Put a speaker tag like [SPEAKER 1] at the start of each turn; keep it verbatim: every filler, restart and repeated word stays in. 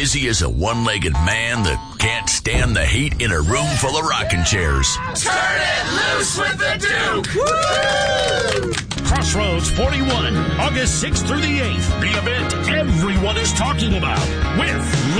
[SPEAKER 1] busy as a one-legged man that can't stand the heat in a room full of rocking chairs.
[SPEAKER 2] Turn it loose with the Duke!
[SPEAKER 3] Woo! Crossroads forty-one, August sixth through the eighth. The event everyone is talking about with